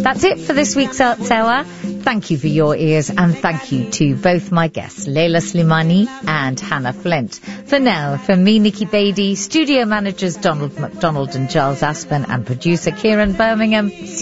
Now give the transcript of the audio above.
That's it for this week's Arts Hour. Thank you for your ears, and thank you to both my guests, Leila Slimani and Hannah Flint. For now, from me, Nikki Beattie, studio managers Donald McDonald and Giles Aspen, and producer Kieran Birmingham.